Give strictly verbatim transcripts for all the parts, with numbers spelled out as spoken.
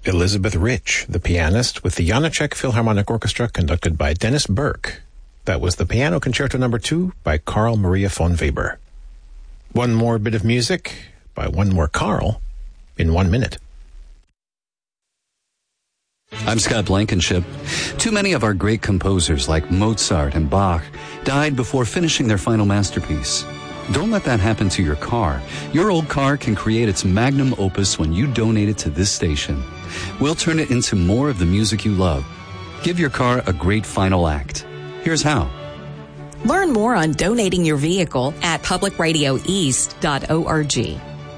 Elizabeth Rich, the pianist, with the Janáček Philharmonic Orchestra conducted by Dennis Burke. That was the Piano Concerto Number two by Carl Maria von Weber. One more bit of music by one more Carl in one minute. I'm Scott Blankenship. Too many of our great composers like Mozart and Bach died before finishing their final masterpiece. Don't let that happen to your car. Your old car can create its magnum opus when you donate it to this station. We'll turn it into more of the music you love. Give your car a great final act. Here's how. Learn more on donating your vehicle at public radio east dot org.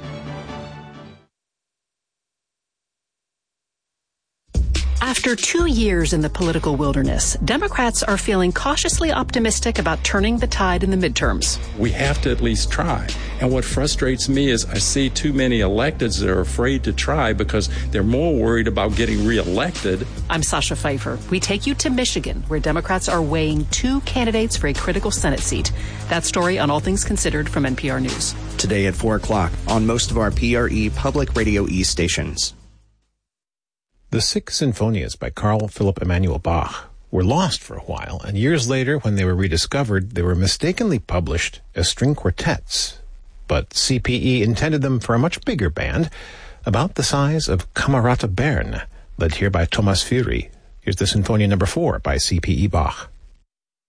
After two years in the political wilderness, Democrats are feeling cautiously optimistic about turning the tide in the midterms. We have to at least try. And what frustrates me is I see too many electeds that are afraid to try because they're more worried about getting reelected. I'm Sasha Pfeiffer. We take you to Michigan, where Democrats are weighing two candidates for a critical Senate seat. That story on All Things Considered from N P R News. Today at four o'clock on most of our P R E Public Radio East stations. The Six Sinfonias by Carl Philipp Emanuel Bach were lost for a while, and years later, when they were rediscovered, they were mistakenly published as string quartets. But C P E intended them for a much bigger band, about the size of Camerata Bern, led here by Thomas Fury. Here's the Sinfonia number four by C P E Bach.